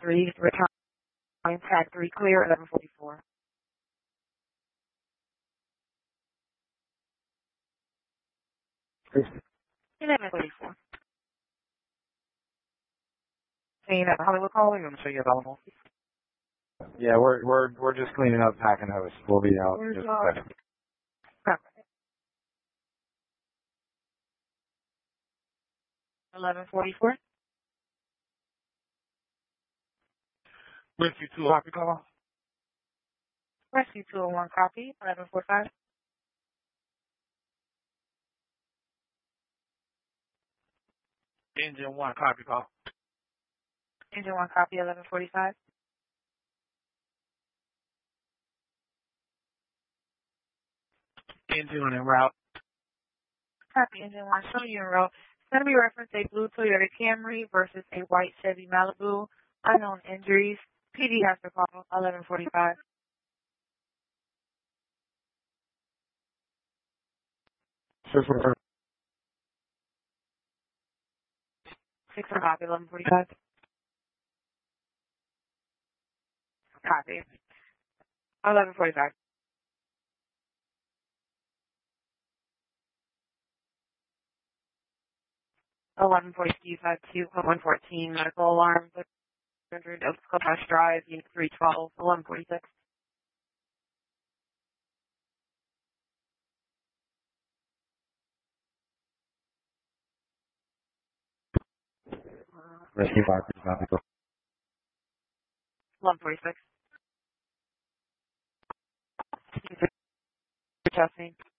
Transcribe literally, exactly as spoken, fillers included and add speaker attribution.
Speaker 1: three, return tag three clear, eleven forty-four. eleven forty-four. So you have a Hollywood call, or you want to show you available?
Speaker 2: Yeah, we're we're we're just cleaning up packing house. We'll be out
Speaker 1: Where's
Speaker 2: just
Speaker 1: uh,
Speaker 2: a second.
Speaker 1: eleven forty-four.
Speaker 2: Rescue two copy call.
Speaker 1: Rescue two oh one copy, eleven forty-five.
Speaker 2: Engine one copy call.
Speaker 1: Engine one copy, eleven forty-five.
Speaker 2: Engine one en route.
Speaker 1: Copy, engine one, show you in row. It's going to be referenced a blue Toyota Camry versus a white Chevy Malibu. Unknown injuries. P D has to call, eleven forty-five.
Speaker 2: Six one five.
Speaker 1: six copy, eleven forty-five. Copy. eleven forty-five. eleven forty-five to one fourteen, medical alarm, one hundred of Clubhouse Drive, Unit three twelve, eleven forty-six.
Speaker 2: Rescue five copy call.
Speaker 1: eleven forty-six. Testing.